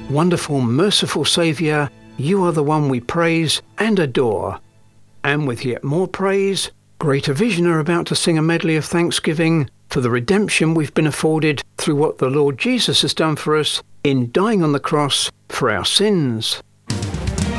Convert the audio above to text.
Wonderful, merciful Saviour, you are the one we praise and adore. And with yet more praise, greater vision are about to sing a medley of thanksgiving for the redemption we've been afforded through what the Lord Jesus has done for us in dying on the cross for our sins.